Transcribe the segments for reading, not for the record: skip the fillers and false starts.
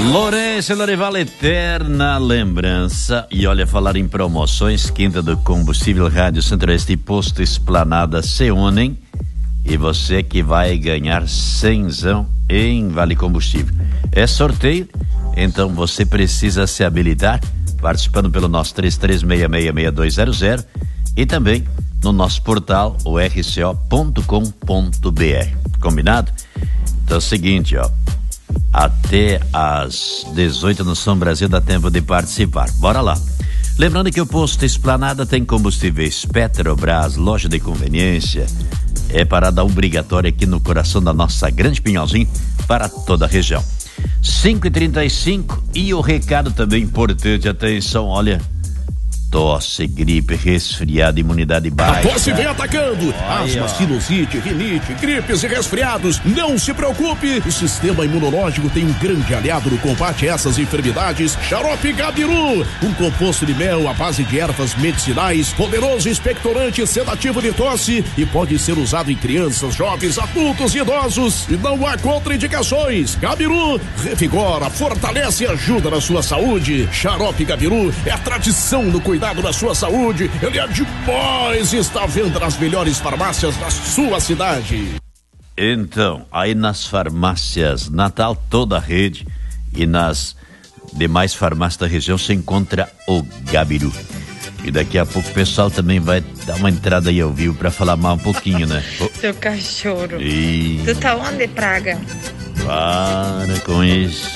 Lourenço Lorival, eterna lembrança. E olha, falar em promoções, quinta do combustível, Rádio Centro-Oeste e Posto Esplanada se unem. E você que vai ganhar 100zão em Vale Combustível. É sorteio, então você precisa se habilitar, participando pelo nosso 33666200 e também no nosso portal, o rco.com.br. Combinado? Então é o seguinte, ó. Até às 18 no São Brasil dá tempo de participar. Bora lá. Lembrando que o Posto Esplanada tem combustíveis Petrobras, loja de conveniência. É parada obrigatória aqui no coração da nossa Grande Pinhalzinho para toda a região. 5h35 e o recado também importante, atenção, olha. Tosse, gripe, resfriado, imunidade baixa. A tosse vem atacando. Asma, sinusite, rinite, gripes e resfriados. Não se preocupe, o sistema imunológico tem um grande aliado no combate a essas enfermidades. Xarope Gabiru, um composto de mel à base de ervas medicinais, poderoso expectorante sedativo de tosse e pode ser usado em crianças, jovens, adultos e idosos. E não há contraindicações. Gabiru revigora, fortalece e ajuda na sua saúde. Xarope Gabiru é a tradição no cuidado da sua saúde, ele é demais e está à venda nas melhores farmácias da sua cidade. Então, aí nas farmácias Natal, toda a rede, e nas demais farmácias da região se encontra o Gabiru. E daqui a pouco o pessoal também vai dar uma entrada aí ao vivo pra falar mal um pouquinho, né? Seu cachorro. E... Tu tá onde, praga? Para com isso.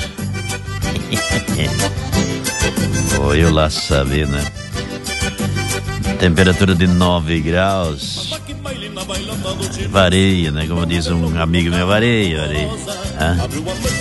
Vou eu lá saber, né? Temperatura de 9 graus. Vareia, né? Como diz um amigo meu, vareia.